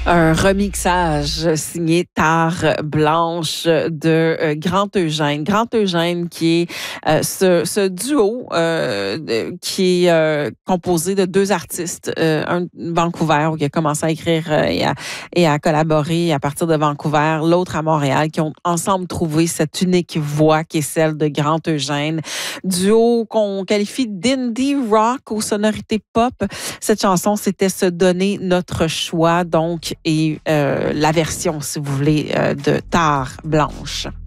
Un remixage signé Tare Blanche de Grand Eugène. Grand Eugène qui est ce duo qui est composé de deux artistes. Un de Vancouver qui a commencé à écrire et à collaborer à partir de Vancouver. L'autre à Montréal qui ont ensemble trouvé cette unique voix qui est celle de Grand Eugène. Duo qu'on qualifie d'indie rock aux sonorités pop. Cette chanson, c'était Se donner notre choix, donc, et la version, si vous voulez, de Tare Blanche.